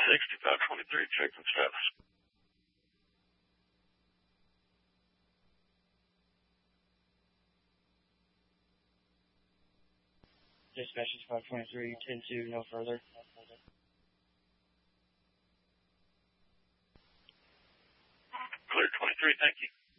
6523, check and status. Dispatch 6523, 10-2, no further. Clear 23, thank you.